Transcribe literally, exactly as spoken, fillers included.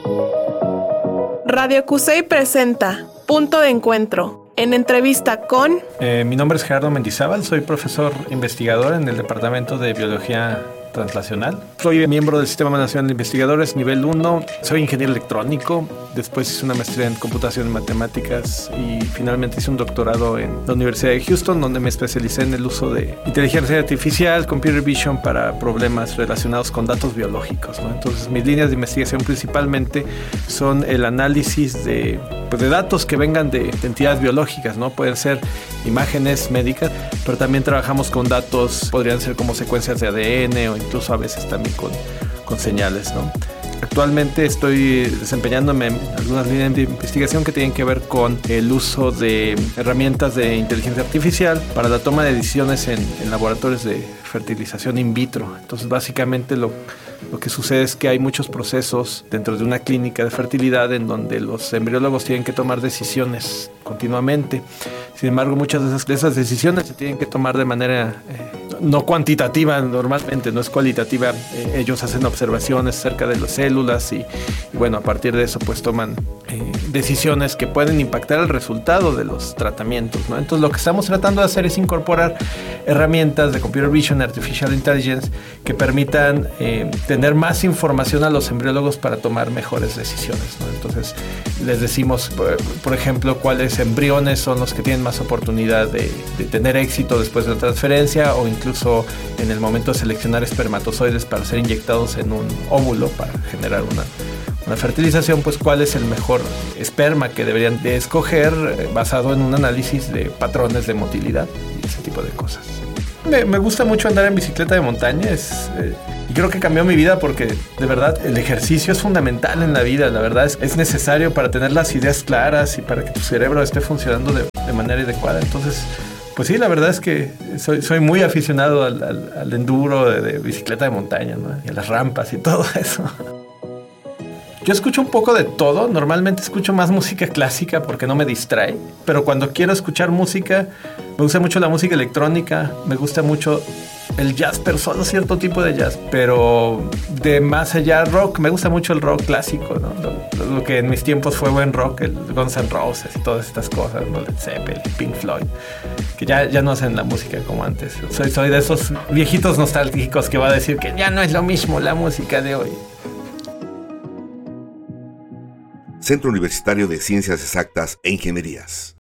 Radio Cusey presenta Punto de Encuentro, en entrevista con... Eh, mi nombre es Gerardo Mendizábal, soy profesor investigador en el Departamento de Biología Translacional. Soy miembro del Sistema Nacional de Investigadores, nivel uno. Soy ingeniero electrónico. Después hice una maestría en computación y matemáticas y finalmente hice un doctorado en la Universidad de Houston, donde me especialicé en el uso de inteligencia artificial, computer vision para problemas relacionados con datos biológicos, ¿no? Entonces, mis líneas de investigación principalmente son el análisis de, pues, de datos que vengan de, de entidades biológicas, ¿no? Pueden ser imágenes médicas, pero también trabajamos con datos, podrían ser como secuencias de A D N o incluso a veces también con, con señales, ¿no? Actualmente estoy desempeñándome en algunas líneas de investigación que tienen que ver con el uso de herramientas de inteligencia artificial para la toma de decisiones en, en laboratorios de fertilización in vitro. Entonces, básicamente lo, lo que sucede es que hay muchos procesos dentro de una clínica de fertilidad en donde los embriólogos tienen que tomar decisiones continuamente. Sin embargo, muchas de esas, de esas decisiones se tienen que tomar de manera eh, no cuantitativa normalmente, no es cualitativa. Eh, ellos hacen observaciones acerca de las células y, y bueno, a partir de eso pues toman eh, decisiones que pueden impactar el resultado de los tratamientos, ¿no? Entonces, lo que estamos tratando de hacer es incorporar herramientas de computer vision, artificial intelligence, que permitan eh, tener más información a los embriólogos para tomar mejores decisiones, ¿no? Entonces, les decimos, por, por ejemplo, cuáles embriones son los que tienen más oportunidad de, de tener éxito después de la transferencia, o incluso en el momento de seleccionar espermatozoides para ser inyectados en un óvulo para generar una, una fertilización, pues cuál es el mejor esperma que deberían de escoger eh, basado en un análisis de patrones de motilidad y ese tipo de cosas. Me, me gusta mucho andar en bicicleta de montaña, es, eh, y creo que cambió mi vida porque de verdad el ejercicio es fundamental en la vida. La verdad es, es necesario para tener las ideas claras y para que tu cerebro esté funcionando de, de manera adecuada. Entonces, pues sí, la verdad es que soy, soy muy aficionado al, al, al enduro de, de bicicleta de montaña, ¿no? Y a las rampas y todo eso. Yo escucho un poco de todo. Normalmente escucho más música clásica porque no me distrae. Pero cuando quiero escuchar música, me gusta mucho la música electrónica. Me gusta mucho el jazz, pero solo cierto tipo de jazz. Pero de más allá, rock. Me gusta mucho el rock clásico, ¿no? Lo, lo que en mis tiempos fue buen rock, el Guns N' Roses y todas estas cosas, ¿no? Led Zeppelin, Pink Floyd, que ya, ya no hacen la música como antes. Soy, soy de esos viejitos nostálgicos que va a decir que ya no es lo mismo la música de hoy. Centro Universitario de Ciencias Exactas e Ingenierías.